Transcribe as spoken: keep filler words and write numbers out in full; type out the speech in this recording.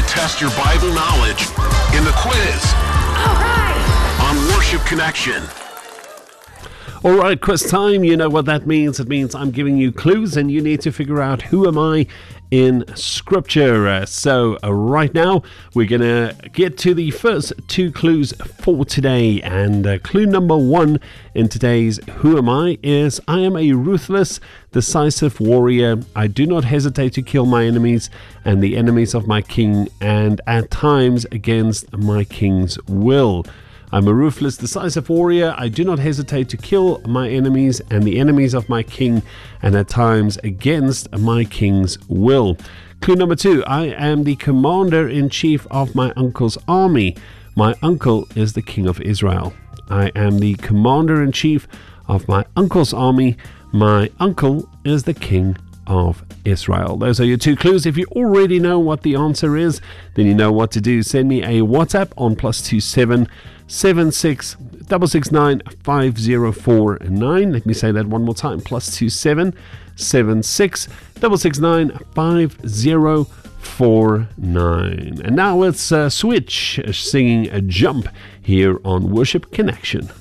test your Bible knowledge in the quiz All right. on Worship Connection. All right, quiz time. You know what that means. It means I'm giving you clues and you need to figure out who am I in Scripture. Uh, so uh, right now we're going to get to the first two clues for today. And uh, clue number one in today's Who Am I is I am a ruthless, decisive warrior. I do not hesitate to kill my enemies and the enemies of my king, and at times against my king's will. I'm a ruthless, decisive warrior. I do not hesitate to kill my enemies and the enemies of my king, and at times against my king's will. Clue number two, I am the commander-in-chief of my uncle's army. My uncle is the king of Israel. I am the commander-in-chief of my uncle's army. My uncle is the king of Israel. Those are your two clues. If you already know what the answer is, then you know what to do. Send me a WhatsApp on plus two seven seven six six six nine five zero four nine. Let me say that one more time. Plus two seven seven six six six nine five zero four nine. And now let's uh, switch, uh, singing a jump here on Worship Connection.